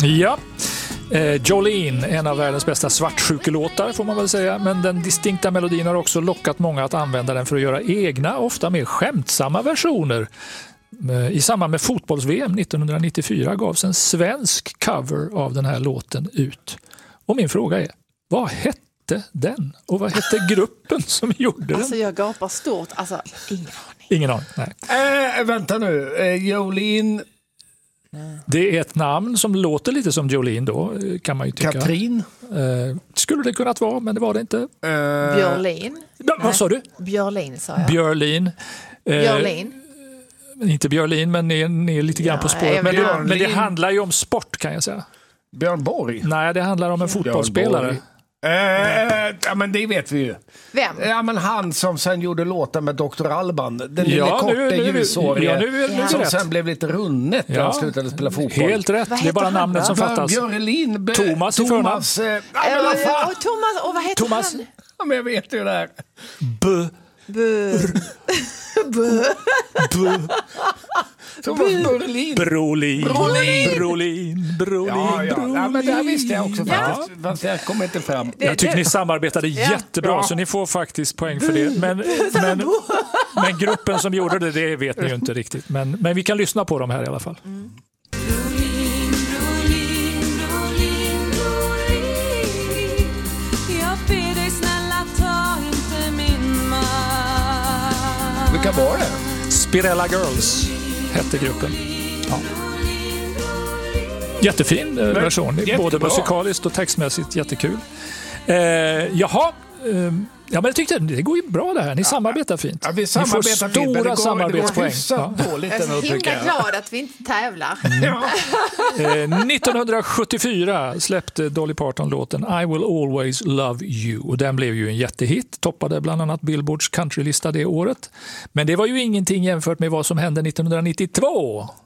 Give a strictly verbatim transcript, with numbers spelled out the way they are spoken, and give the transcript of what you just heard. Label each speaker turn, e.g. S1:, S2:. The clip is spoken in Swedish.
S1: Ja, eh, Jolene, en av världens bästa svartsjukelåtar får man väl säga, men den distinkta melodin har också lockat många att använda den för att göra egna, ofta mer skämtsamma versioner. I samband med fotbolls-V M nittonhundranittiofyra gavs en svensk cover av den här låten ut. Och min fråga är, vad hette den? Och vad hette gruppen som gjorde den?
S2: Alltså jag gapar stort, alltså ingen aning.
S1: Ingen aning, nej.
S3: Äh, vänta nu, äh, Jolene...
S1: Det är ett namn som låter lite som Jolene då, kan man ju tycka.
S3: Katrin?
S1: Eh, skulle det kunnat vara, men det var det inte. Eh,
S2: Björlin?
S1: Ja, vad sa du?
S2: Björlin sa jag.
S1: Björlin. Eh,
S2: Björlin?
S1: Inte Björlin, men ni är, ni är lite grann
S2: Ja,
S1: på spåret. Men det,
S3: Björlin.
S1: men det handlar ju om sport, kan jag säga.
S3: Björn Borg?
S1: Nej, det handlar om en fotbollsspelare.
S3: Äh, ja, men det vet vi ju.
S2: Vem?
S3: Ja, men han som sen gjorde låten med doktor Alban. Den lille
S1: Ja,
S3: korta
S1: nu, nu,
S3: ljushårige
S1: ja, nu är det
S3: som
S1: rätt.
S3: sen blev lite runnet när
S1: Ja,
S3: han slutade spela fotboll.
S1: Helt rätt,
S2: Vad
S1: det är bara
S2: heter han
S1: namnet
S2: då?
S1: som fattas.
S3: Björlin. Be-
S1: Thomas i förnamn.
S3: Thomas. Eh, ja, men vad fan?
S2: Och Thomas, och vad heter
S1: Thomas.
S2: han?
S3: Ja, men jag vet ju det här.
S1: B.
S2: Bu. Bu.
S1: B.
S3: Thomas Brolin.
S1: Brolin.
S3: Brolin.
S1: Brolin. Brolin.
S3: Ja, ja.
S1: Brolin.
S3: ja, men det här visste jag också
S2: Ja.
S3: faktiskt. Fast jag kommer inte fram.
S1: Jag tycker ni samarbetade
S2: Ja.
S1: jättebra,
S3: Ja.
S1: så ni får faktiskt poäng för det. Men, men, men gruppen som gjorde det, det vet ni ju inte riktigt. Men, men vi kan lyssna på dem här i alla fall.
S2: Mm.
S4: Brolin, Brolin, Brolin, Brolin. Jag ber dig snälla, ta inte min man.
S3: Vilka var det?
S1: Spirella Girls hette gruppen. Ja. Jättefin eh, version,
S3: jättebra.
S1: både musikaliskt och textmässigt jättekul. Eh, jaha, eh, ja, men jag tyckte det går ju bra det här. Ni samarbetar fint.
S3: Ja, vi
S1: Ni
S3: samarbetar
S1: får
S3: fint, men
S1: stora
S3: det går, det går
S1: samarbetspoäng.
S3: hyfsat
S1: Ja.
S3: dåligt
S2: Jag är
S3: ändå,
S2: så
S3: tycker
S2: himla
S3: jag.
S2: glad att vi inte tävlar.
S3: Ja.
S1: Eh, nittonhundrasjuttiofyra släppte Dolly Parton låten I Will Always Love You, och den blev ju en jättehit, toppade bland annat Billboards countrylista det året. Men det var ju ingenting jämfört med vad som hände nittonhundranittiotvå.